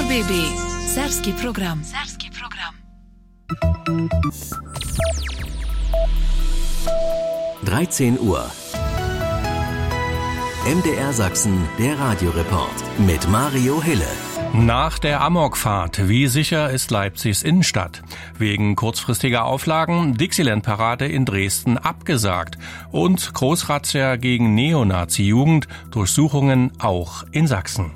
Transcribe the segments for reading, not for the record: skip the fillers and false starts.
BB. Serbski program. 13 Uhr. MDR Sachsen, der Radioreport mit Mario Hille. Nach der Amokfahrt, wie sicher ist Leipzigs Innenstadt? Wegen kurzfristiger Auflagen Dixieland-Parade in Dresden abgesagt und Großrazzia gegen Neonazi-Jugend, Durchsuchungen auch in Sachsen.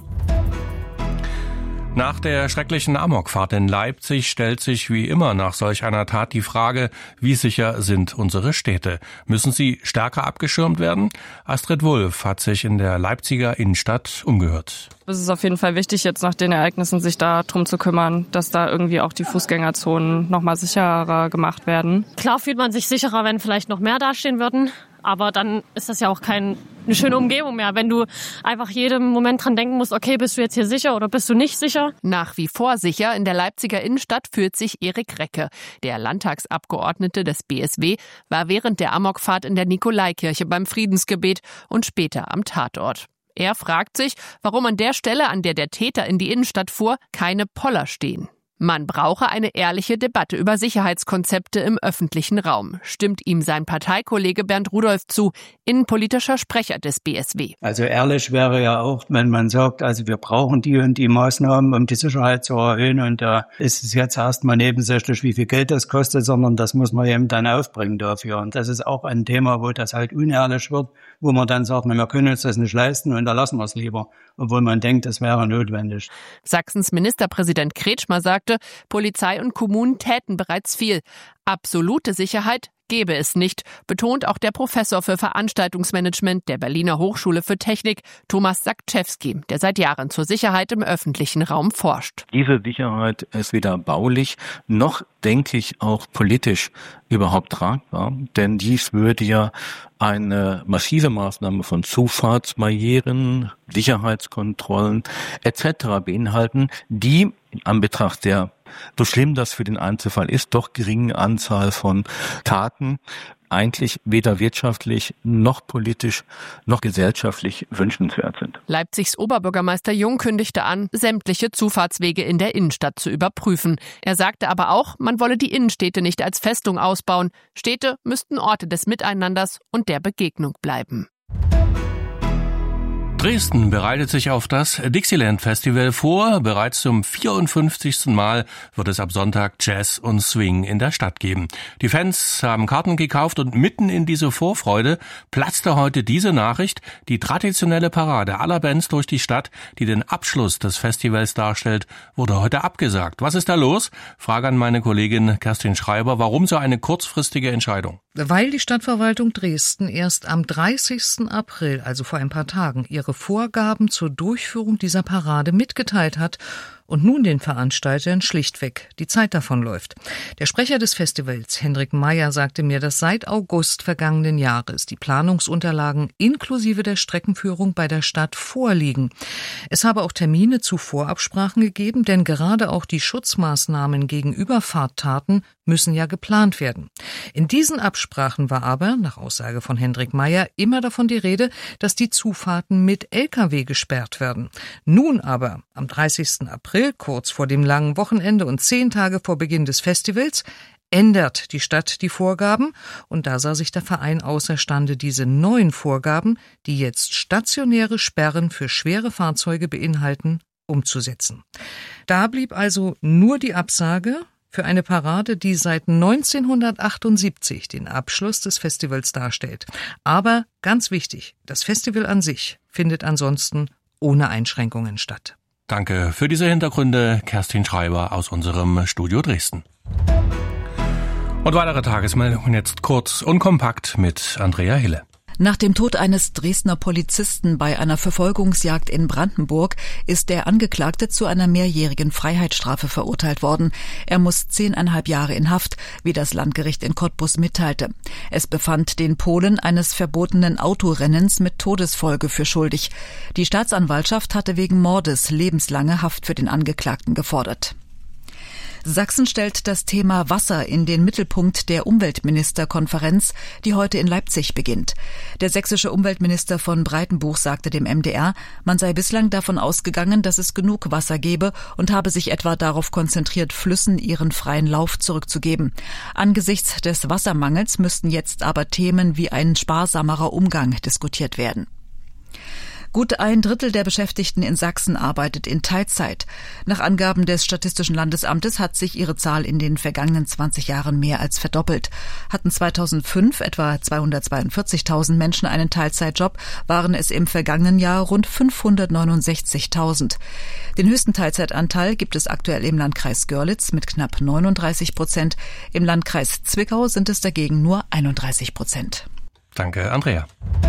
Nach der schrecklichen Amokfahrt in Leipzig stellt sich wie immer nach solch einer Tat die Frage, wie sicher sind unsere Städte? Müssen sie stärker abgeschirmt werden? Astrid Wulff hat sich in der Leipziger Innenstadt umgehört. Es ist auf jeden Fall wichtig, jetzt nach den Ereignissen sich da drum zu kümmern, dass da irgendwie auch die Fußgängerzonen nochmal sicherer gemacht werden. Klar fühlt man sich sicherer, wenn vielleicht noch mehr dastehen würden. Aber dann ist das ja auch keine schöne Umgebung mehr, wenn du einfach jedem Moment dran denken musst, okay, bist du jetzt hier sicher oder bist du nicht sicher? Nach wie vor sicher in der Leipziger Innenstadt fühlt sich Erik Recke. Der Landtagsabgeordnete des BSW war während der Amokfahrt in der Nikolaikirche beim Friedensgebet und später am Tatort. Er fragt sich, warum an der Stelle, an der der Täter in die Innenstadt fuhr, keine Poller stehen. Man brauche eine ehrliche Debatte über Sicherheitskonzepte im öffentlichen Raum, stimmt ihm sein Parteikollege Bernd Rudolph zu, innenpolitischer Sprecher des BSW. Also ehrlich wäre ja auch, wenn man sagt, also wir brauchen die und die Maßnahmen, um die Sicherheit zu erhöhen, und da ist es jetzt erstmal nebensächlich, wie viel Geld das kostet, sondern das muss man eben dann aufbringen dafür. Und das ist auch ein Thema, wo das halt unehrlich wird, wo man dann sagt, wir können uns das nicht leisten und da lassen wir es lieber, obwohl man denkt, es wäre notwendig. Sachsens Ministerpräsident Kretschmer sagte, Polizei und Kommunen täten bereits viel. Absolute Sicherheit gäbe es nicht, betont auch der Professor für Veranstaltungsmanagement der Berliner Hochschule für Technik, Thomas Sakczewski, der seit Jahren zur Sicherheit im öffentlichen Raum forscht. Diese Sicherheit ist weder baulich noch, denke ich, auch politisch überhaupt tragbar, denn dies würde ja eine massive Maßnahme von Zufahrtsbarrieren, Sicherheitskontrollen etc. beinhalten, die in Anbetracht der, so schlimm das für den Einzelfall ist, doch geringen Anzahl von Taten eigentlich weder wirtschaftlich noch politisch noch gesellschaftlich wünschenswert sind. Leipzigs Oberbürgermeister Jung kündigte an, sämtliche Zufahrtswege in der Innenstadt zu überprüfen. Er sagte aber auch, man wolle die Innenstädte nicht als Festung ausbauen. Städte müssten Orte des Miteinanders und der Begegnung bleiben. Dresden bereitet sich auf das Dixieland Festival vor. Bereits zum 54. Mal wird es ab Sonntag Jazz und Swing in der Stadt geben. Die Fans haben Karten gekauft und mitten in diese Vorfreude platzte heute diese Nachricht. Die traditionelle Parade aller Bands durch die Stadt, die den Abschluss des Festivals darstellt, wurde heute abgesagt. Was ist da los? Frage an meine Kollegin Kerstin Schreiber. Warum so eine kurzfristige Entscheidung? Weil die Stadtverwaltung Dresden erst am 30. April, also vor ein paar Tagen, ihre Vorgaben zur Durchführung dieser Parade mitgeteilt hat und nun den Veranstaltern schlichtweg die Zeit davonläuft. Der Sprecher des Festivals, Hendrik Meyer, sagte mir, dass seit August vergangenen Jahres die Planungsunterlagen inklusive der Streckenführung bei der Stadt vorliegen. Es habe auch Termine zu Vorabsprachen gegeben, denn gerade auch die Schutzmaßnahmen gegen Überfahrttaten müssen ja geplant werden. In diesen Absprachen war aber, nach Aussage von Hendrik Meyer, immer davon die Rede, dass die Zufahrten mit Lkw gesperrt werden. Nun aber, am 30. April, kurz vor dem langen Wochenende und 10 Tage vor Beginn des Festivals, ändert die Stadt die Vorgaben, und da sah sich der Verein außerstande, diese neuen Vorgaben, die jetzt stationäre Sperren für schwere Fahrzeuge beinhalten, umzusetzen. Da blieb also nur die Absage für eine Parade, die seit 1978 den Abschluss des Festivals darstellt. Aber ganz wichtig, das Festival an sich findet ansonsten ohne Einschränkungen statt. Danke für diese Hintergründe, Kerstin Schreiber aus unserem Studio Dresden. Und weitere Tagesmeldungen jetzt kurz und kompakt mit Andrea Hille. Nach dem Tod eines Dresdner Polizisten bei einer Verfolgungsjagd in Brandenburg ist der Angeklagte zu einer mehrjährigen Freiheitsstrafe verurteilt worden. Er muss 10,5 Jahre in Haft, wie das Landgericht in Cottbus mitteilte. Es befand den Polen eines verbotenen Autorennens mit Todesfolge für schuldig. Die Staatsanwaltschaft hatte wegen Mordes lebenslange Haft für den Angeklagten gefordert. Sachsen stellt das Thema Wasser in den Mittelpunkt der Umweltministerkonferenz, die heute in Leipzig beginnt. Der sächsische Umweltminister von Breitenbuch sagte dem MDR, man sei bislang davon ausgegangen, dass es genug Wasser gebe und habe sich etwa darauf konzentriert, Flüssen ihren freien Lauf zurückzugeben. Angesichts des Wassermangels müssten jetzt aber Themen wie ein sparsamerer Umgang diskutiert werden. Gut ein Drittel der Beschäftigten in Sachsen arbeitet in Teilzeit. Nach Angaben des Statistischen Landesamtes hat sich ihre Zahl in den vergangenen 20 Jahren mehr als verdoppelt. Hatten 2005 etwa 242.000 Menschen einen Teilzeitjob, waren es im vergangenen Jahr rund 569.000. Den höchsten Teilzeitanteil gibt es aktuell im Landkreis Görlitz mit knapp 39%. Im Landkreis Zwickau sind es dagegen nur 31%. Danke, Andrea.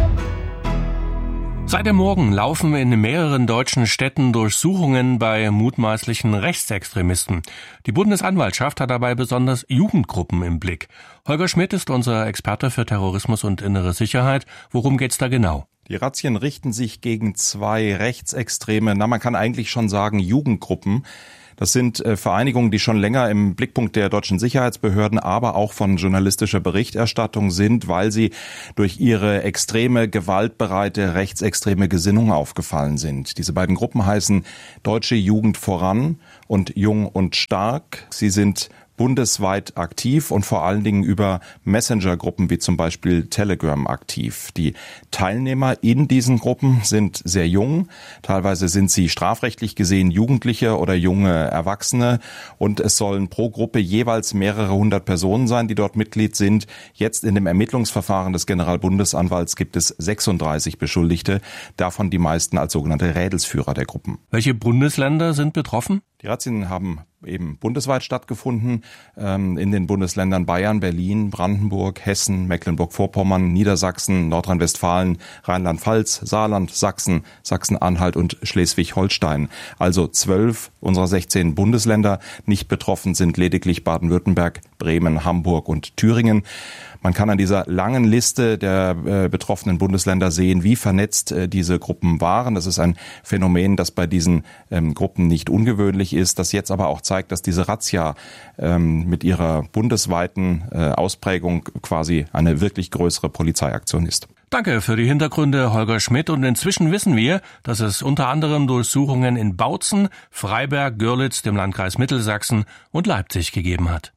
Seit dem Morgen laufen in mehreren deutschen Städten Durchsuchungen bei mutmaßlichen Rechtsextremisten. Die Bundesanwaltschaft hat dabei besonders Jugendgruppen im Blick. Holger Schmidt ist unser Experte für Terrorismus und innere Sicherheit. Worum geht's da genau? Die Razzien richten sich gegen 2 rechtsextreme, man kann eigentlich schon sagen Jugendgruppen. Das sind Vereinigungen, die schon länger im Blickpunkt der deutschen Sicherheitsbehörden, aber auch von journalistischer Berichterstattung sind, weil sie durch ihre extreme, gewaltbereite, rechtsextreme Gesinnung aufgefallen sind. Diese beiden Gruppen heißen Deutsche Jugend voran und Jung und Stark. Sie sind bundesweit aktiv und vor allen Dingen über Messenger-Gruppen wie zum Beispiel Telegram aktiv. Die Teilnehmer in diesen Gruppen sind sehr jung. Teilweise sind sie strafrechtlich gesehen Jugendliche oder junge Erwachsene. Und es sollen pro Gruppe jeweils mehrere hundert Personen sein, die dort Mitglied sind. Jetzt in dem Ermittlungsverfahren des Generalbundesanwalts gibt es 36 Beschuldigte, davon die meisten als sogenannte Rädelsführer der Gruppen. Welche Bundesländer sind betroffen? Die Razzien haben eben bundesweit stattgefunden, in den Bundesländern Bayern, Berlin, Brandenburg, Hessen, Mecklenburg-Vorpommern, Niedersachsen, Nordrhein-Westfalen, Rheinland-Pfalz, Saarland, Sachsen, Sachsen-Anhalt und Schleswig-Holstein. Also 12 unserer 16 Bundesländer. Nicht betroffen sind lediglich Baden-Württemberg, Bremen, Hamburg und Thüringen. Man kann an dieser langen Liste der betroffenen Bundesländer sehen, wie vernetzt diese Gruppen waren. Das ist ein Phänomen, das bei diesen Gruppen nicht ungewöhnlich ist, das jetzt aber auch zeigt, dass diese Razzia mit ihrer bundesweiten Ausprägung quasi eine wirklich größere Polizeiaktion ist. Danke für die Hintergründe, Holger Schmidt. Und inzwischen wissen wir, dass es unter anderem Durchsuchungen in Bautzen, Freiberg, Görlitz, dem Landkreis Mittelsachsen und Leipzig gegeben hat.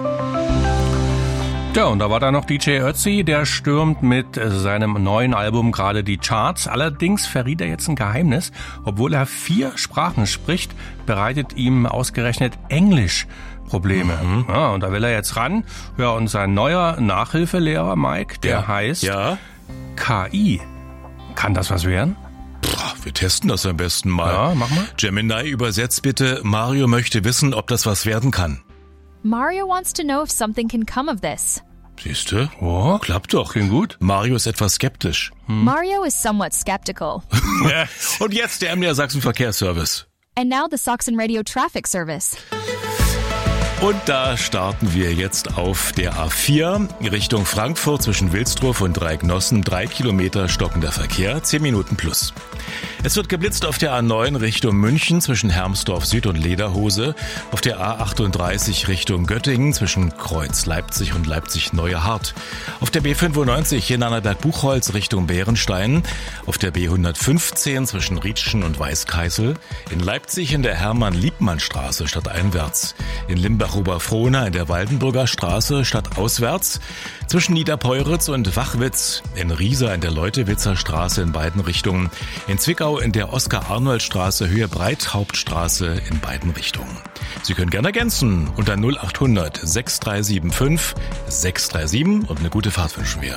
Ja, und da war da noch DJ Ötzi, der stürmt mit seinem neuen Album gerade die Charts. Allerdings verriet er jetzt ein Geheimnis. Obwohl er 4 Sprachen spricht, bereitet ihm ausgerechnet Englisch Probleme. Ja, und da will er jetzt ran. Ja, und sein neuer Nachhilfelehrer Mike, der heißt KI. Kann das was werden? Wir testen das am besten mal. Ja, mach mal. Gemini, übersetzt bitte. Mario möchte wissen, ob das was werden kann. Mario wants to know if something can come of this. Siehste? Oh, klappt doch. Klingt gut. Mario ist etwas skeptisch. Mario is somewhat skeptical. Und jetzt der MDR Sachsen Verkehrsservice. And now the Sachsen Radio Traffic Service. Und da starten wir jetzt auf der A4 Richtung Frankfurt zwischen Wilsdruff und Dreiecknossen. 3 Kilometer stockender Verkehr, 10 Minuten plus. Es wird geblitzt auf der A9 Richtung München zwischen Hermsdorf Süd und Lederhose. Auf der A38 Richtung Göttingen zwischen Kreuz Leipzig und Leipzig-Neue Hart. Auf der B95 Jena-Annaberg-Buchholz Richtung Bärenstein. Auf der B115 zwischen Rietschen und Weißkeißel. In Leipzig in der Hermann-Liebmann-Straße stadteinwärts. In Limbach-Oberfrohna in der Waldenburger Straße stadtauswärts. Zwischen Niederpeuritz und Wachwitz. In Riesa in der Leutewitzer Straße in beiden Richtungen. In Zwickau in der Oskar-Arnold-Straße Höhe Breithauptstraße in beiden Richtungen. Sie können gerne ergänzen unter 0800 6375 637 und eine gute Fahrt wünschen wir.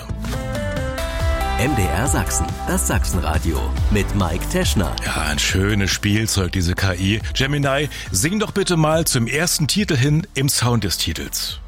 MDR Sachsen, das Sachsenradio mit Mike Teschner. Ja, ein schönes Spielzeug, diese KI. Gemini, sing doch bitte mal zum ersten Titel hin im Sound des Titels.